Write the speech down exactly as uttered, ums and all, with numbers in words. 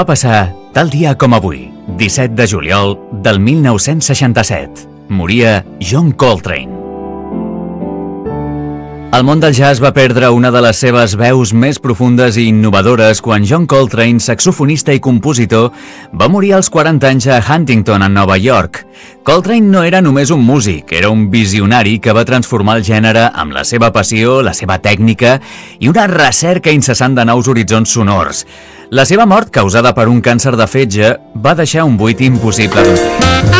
Va passar tal dia com avui, disset de juliol del mil nou-cents seixanta-set. Moria John Coltrane. El món del jazz va perdre una de les seves veus més profundes i innovadores quan John Coltrane, saxofonista i compositor, va morir als quaranta anys a Huntington, a Nova York. Coltrane no era només un músic, era un visionari que va transformar el gènere amb la seva passió, la seva tècnica i una recerca incessant de nous horitzons sonors. La seva mort, causada per un càncer de fetge, va deixar un buit impossible d'omplir.